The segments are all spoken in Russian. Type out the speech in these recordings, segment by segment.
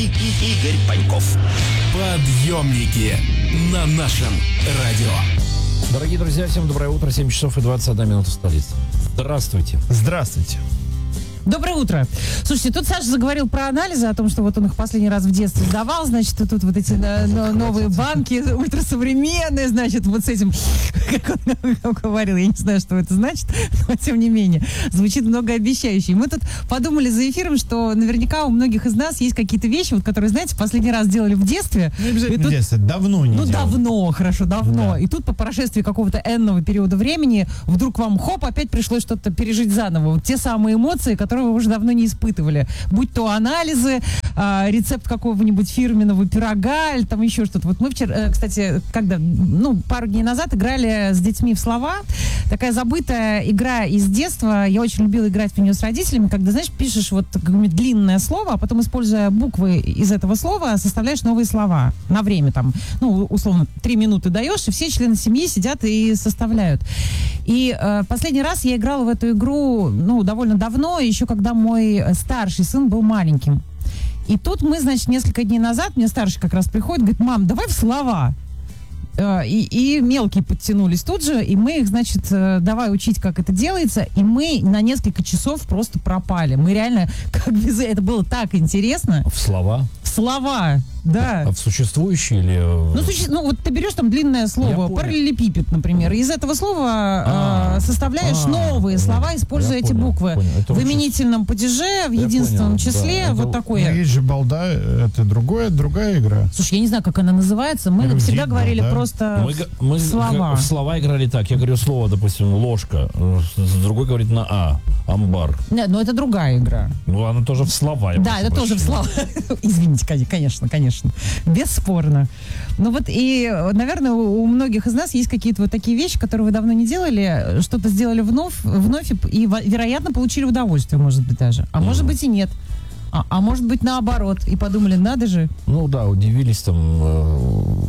Игорь Паньков. Подъемники на нашем радио. Дорогие друзья, всем доброе утро. 7 часов и 21 минута в столице. Здравствуйте. Здравствуйте. Доброе утро. Слушайте, тут Саша заговорил про анализы, о том, что вот он их последний раз в детстве сдавал, значит, и тут вот эти новые банки ультрасовременные, значит, вот с этим, как он говорил, я не знаю, что это значит, но тем не менее, звучит многообещающе. И мы тут подумали за эфиром, что наверняка у многих из нас есть какие-то вещи, вот, которые, знаете, последний раз делали в детстве. Не обязательно в детстве, давно не делал. Давно, хорошо, давно. Да. И тут по прошествии какого-то энного периода времени вдруг вам, опять пришлось что-то пережить заново. Вот те самые эмоции, которые вы уже давно не испытывали. Будь то анализы, рецепт какого-нибудь фирменного пирога, или там еще что-то. Вот мы вчера, кстати, пару дней назад играли с детьми в слова. Такая забытая игра из детства. Я очень любила играть в нее с родителями, когда, знаешь, пишешь вот какое-нибудь длинное слово, а потом, используя буквы из этого слова, составляешь новые слова на время, там, условно, 3 минуты даешь, и все члены семьи сидят и составляют. И последний раз я играла в эту игру, довольно давно, еще когда мой старший сын был маленьким. И тут мы, значит, несколько дней назад, мне старший как раз приходит, говорит: мам, давай в слова. И мелкие подтянулись тут же, и мы их, значит, давай учить, как это делается, и мы на несколько часов просто пропали. Мы реально, это было так интересно. В слова? В слова, да. А в существующие или... вот ты берешь там длинное слово, параллелепипед, например, и из этого слова составляешь новые слова, используя эти буквы. В именительном падеже, в единственном числе, вот такое. Есть же балда, это другая игра. Слушай, я не знаю, как она называется. Мы всегда говорили просто мы слова. В слова играли так. Я говорю слово, допустим, ложка. Другой говорит на А. Амбар. Нет, но это другая игра. Она тоже в слова. Да, это тоже в слова. Извините, конечно. Бесспорно. И, наверное, у многих из нас есть какие-то вот такие вещи, которые вы давно не делали, что-то сделали вновь и, вероятно, получили удовольствие, может быть, даже. А может быть и нет. А может быть, наоборот. И подумали, надо же. Удивились там.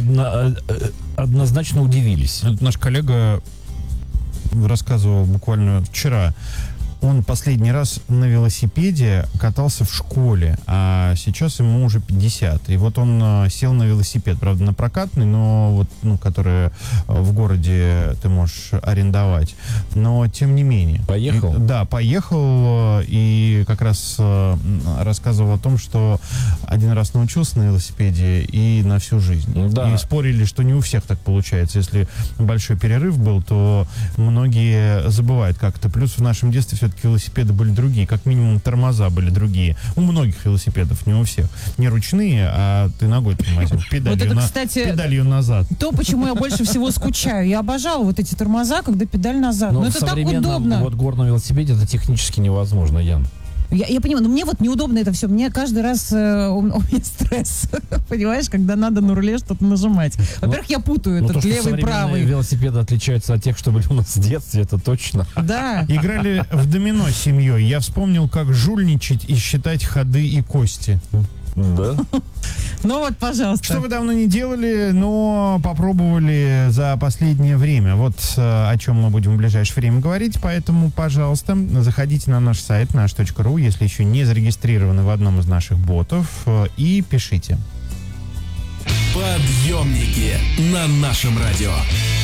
Однозначно удивились. Наш коллега рассказывал буквально вчера. Он последний раз на велосипеде катался в школе, а сейчас ему уже 50. И вот он сел на велосипед, правда, на прокатный, но который в городе ты можешь арендовать. Но тем не менее. Поехал? Да, поехал и как раз рассказывал о том, что один раз научился на велосипеде и на всю жизнь. Да. И спорили, что не у всех так получается. Если большой перерыв был, то многие забывают как-то. Плюс в нашем детстве все велосипеды были другие, как минимум тормоза были другие. У многих велосипедов, не у всех. Не ручные, а ты ногой тормозил, педалью назад. То, почему я больше всего скучаю. Я обожала вот эти тормоза, когда педаль назад. Но это так удобно. В горном велосипеде это технически невозможно, Ян. Я понимаю, но мне вот неудобно это все. Мне каждый раз у меня стресс, понимаешь, когда надо на руле что-то нажимать. Во-первых, я путаю этот левый, правый. Велосипеды отличаются от тех, что были у нас в детстве, это точно. Да. Играли в домино с семьей. Я вспомнил, как жульничать и считать ходы и кости. Да? Пожалуйста. Что вы давно не делали, но попробовали за последнее время. Вот о чем мы будем в ближайшее время говорить. Поэтому, пожалуйста, заходите на наш сайт наш.ру, если еще не зарегистрированы в одном из наших ботов, и пишите. Подъемники на нашем радио.